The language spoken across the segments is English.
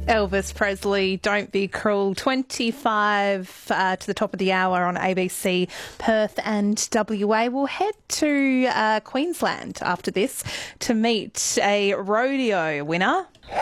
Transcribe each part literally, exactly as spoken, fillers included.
Elvis Presley, Don't Be Cruel, twenty-five uh, to the top of the hour on A B C Perth and W A. We'll head to uh, Queensland after this to meet a rodeo winner.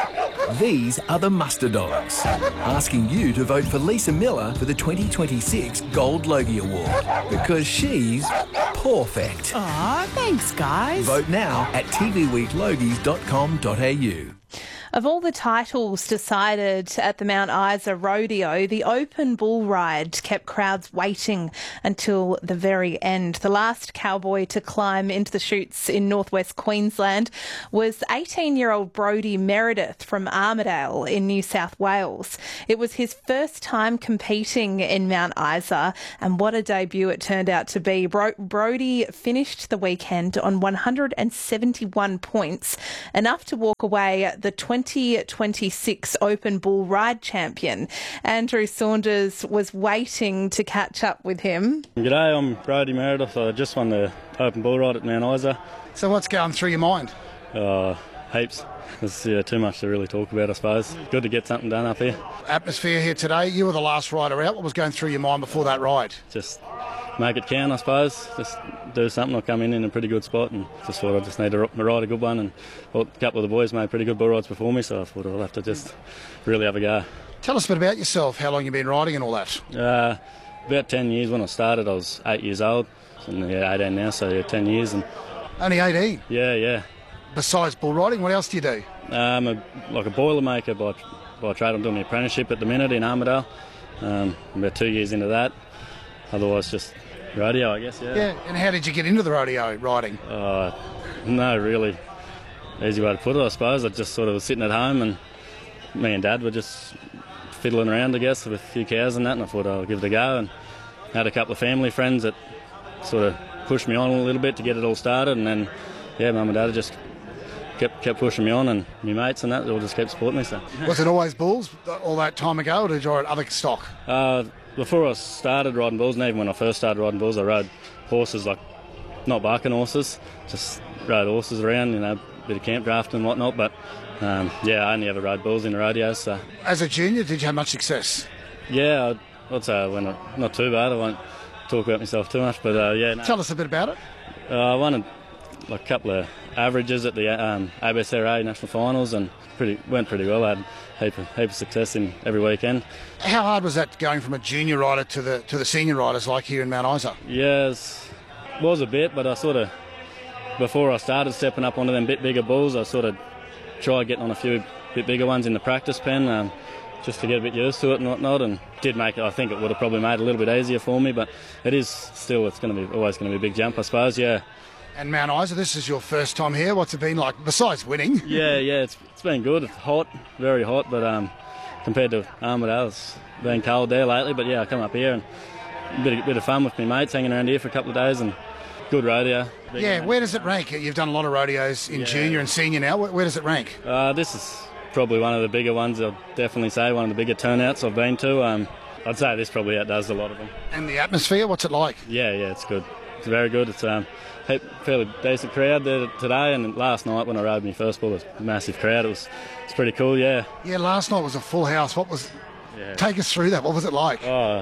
These are the Muster Dogs, asking you to vote for Lisa Miller for the twenty twenty-six Gold Logie Award, because she's perfect. Aw, thanks, guys. Vote now at t v week logies dot com dot a u. Of all the titles decided at the Mount Isa Rodeo, the open bull ride kept crowds waiting until the very end. The last cowboy to climb into the chutes in northwest Queensland was eighteen-year-old Brodie Meredith from Armidale in New South Wales. It was his first time competing in Mount Isa, and what a debut it turned out to be. Bro- Brodie finished the weekend on one hundred seventy-one points, enough to walk away the twenty twenty-six Open Bull Ride champion. Andrew Saunders was waiting to catch up with him. G'day, I'm Brodie Meredith. I just won the Open Bull Ride at Mount Isa. So what's going through your mind? Uh, heaps. There's yeah, too much to really talk about, I suppose. Good to get something done up here. Atmosphere here today. You were the last rider out. What was going through your mind before that ride? Just make it count, I suppose. Just do something. I come in in a pretty good spot and just thought I just need to ride a good one. And well, a couple of the boys made pretty good bull rides before me, so I thought I'll have to just really have a go. Tell us a bit about yourself, how long you've been riding and all that. Uh, about ten years. When I started, I was eight years old. And yeah, eighteen now, so yeah, ten years. And only eighteen? Yeah, yeah. Besides bull riding, what else do you do? I'm a, like a boilermaker by, by trade. I'm doing my apprenticeship at the minute in Armidale. Um, I'm about two years into that. Otherwise, just rodeo, I guess, yeah. Yeah, and how did you get into the rodeo riding? Uh, no, really easy way to put it, I suppose. I just sort of was sitting at home and me and Dad were just fiddling around, I guess, with a few cows and that, and I thought I'll give it a go. And had a couple of family friends that sort of pushed me on a little bit to get it all started, and then, yeah, Mum and Dad just kept kept pushing me on, and my mates and that all just kept supporting me. So. Was it always bulls all that time ago, or did you ride other stock? Uh, before I started riding bulls, and even when I first started riding bulls, I rode horses, like not barking horses, just rode horses around, you know, a bit of camp drafting and whatnot. But um, yeah, I only ever rode bulls in the rodeos. So. As a junior, did you have much success? Yeah, I'd, I'd say I went not too bad. I won't talk about myself too much, but uh, yeah. No. Tell us a bit about it. Uh, I won a, like a couple of averages at the um, A B C R A national finals, and pretty went pretty well. I had a heap of, heap of success in every weekend. How hard was that going from a junior rider to the to the senior riders like here in Mount Isa? Yes, was a bit, but I sort of, before I started stepping up onto them bit bigger bulls, I sort of tried getting on a few bit bigger ones in the practice pen, um, just to get a bit used to it and whatnot, and did make it. I think it would have probably made it a little bit easier for me, but it is still, it's going to be always going to be a big jump, I suppose. Yeah. And Mount Isa, this is your first time here. What's it been like, besides winning? Yeah, yeah, it's it's been good. It's hot, very hot, but um, compared to Armidale, it's been cold there lately. But yeah, I come up here and a bit of, bit of fun with my mates, hanging around here for a couple of days, and good rodeo. Big yeah, range. Where does it rank? You've done a lot of rodeos in yeah. junior and senior now. Where, where does it rank? Uh, this is probably one of the bigger ones. I'll definitely say one of the bigger turnouts I've been to. Um, I'd say this probably outdoes a lot of them. And the atmosphere, what's it like? Yeah, yeah, it's good. It's very good. It's um, a fairly decent crowd there today, and last night when I rode my first bull, it was a massive crowd. It was it's pretty cool, yeah. Yeah, last night was a full house. What was? Yeah. Take us through that. What was it like? Oh,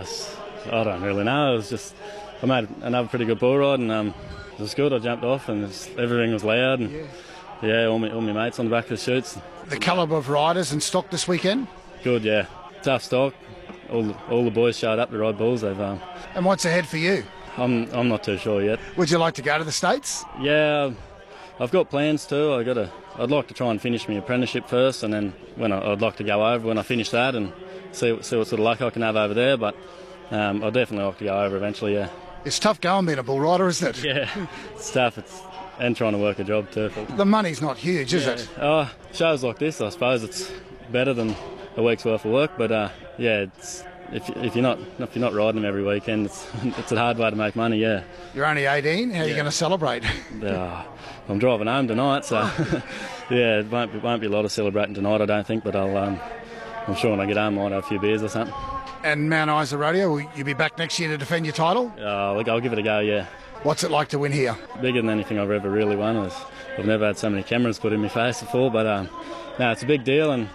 I don't really know. It was just I made another pretty good bull ride, and um, it was good. I jumped off, and everything was loud, and yeah, yeah all my all my mates on the back of the chutes. The calibre of riders and stock this weekend? Good, yeah. Tough stock. All the, all the boys showed up to ride bulls. They've. Um, and what's ahead for you? I'm I'm not too sure yet. Would you like to go to the States? Yeah, I've got plans too. I got to. I'd like to try and finish my apprenticeship first, and then when I, I'd like to go over when I finish that and see see what sort of luck I can have over there. But um, I'd definitely like to go over eventually. Yeah. It's tough going being a bull rider, isn't it? Yeah, it's tough. It's and trying to work a job too. The money's not huge, is yeah. it? Oh, shows like this, I suppose it's better than a week's worth of work. But uh, yeah, it's. If, if you're not if you're not riding them every weekend, it's it's a hard way to make money. Yeah. You're only eighteen. How are yeah. you going to celebrate? uh, I'm driving home tonight, so yeah, it won't be, won't be a lot of celebrating tonight, I don't think. But I'll um, I'm sure when I get home, I might have a few beers or something. And Mount Isa Rodeo, will you be back next year to defend your title? Uh, I'll, I'll give it a go. Yeah. What's it like to win here? Bigger than anything I've ever really won. I've never had so many cameras put in my face before, but um, no, it's a big deal, and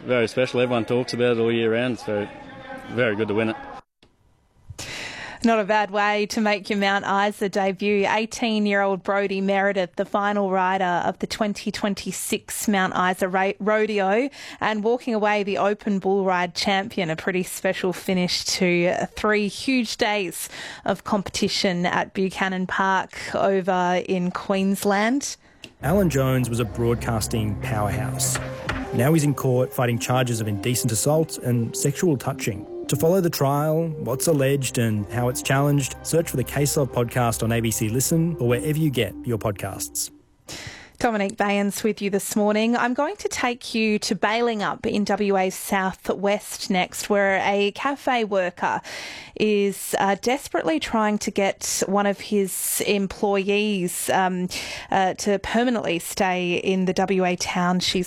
very special. Everyone talks about it all year round. It's very, very good to win it. Not a bad way to make your Mount Isa debut. eighteen-year-old Brodie Meredith, the final rider of the twenty twenty-six Mount Isa Ra- Rodeo, and walking away the Open Bull Ride champion. A pretty special finish to three huge days of competition at Buchanan Park over in Queensland. Alan Jones was a broadcasting powerhouse. Now he's in court fighting charges of indecent assault and sexual touching. To follow the trial, what's alleged and how it's challenged, search for the Case Of podcast on A B C Listen or wherever you get your podcasts. Dominique Bayans with you this morning. I'm going to take you to Balingup in W A's southwest next, where a cafe worker is uh, desperately trying to get one of his employees um, uh, to permanently stay in the W A town she's